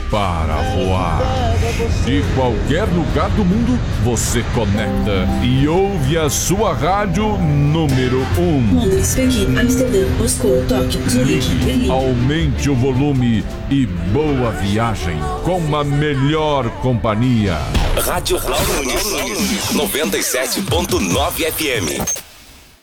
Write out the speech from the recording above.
para voar. De qualquer lugar do mundo, você conecta e ouve a sua rádio número 1. Londres, Pequim, Amsterdã, Moscou, Tóquio, Zurique, Berlim. Aumente o volume e boa viagem com a melhor companhia. Rádio Cloud 97.9 FM.